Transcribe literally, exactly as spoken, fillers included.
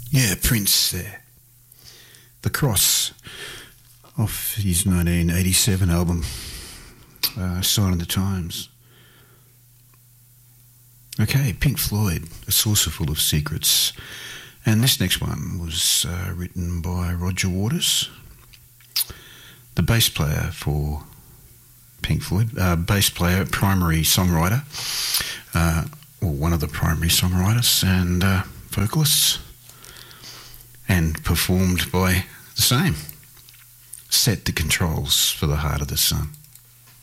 Yeah, Prince there. The Cross, off his nineteen eighty-seven album, uh, Sign of the Times. Okay, Pink Floyd, A Saucer Full of Secrets. And this next one was uh, written by Roger Waters, the bass player for Pink Floyd, uh, bass player, primary songwriter, uh, or one of the primary songwriters and uh, vocalists, and performed by the same. Set the controls for the Heart of the Sun.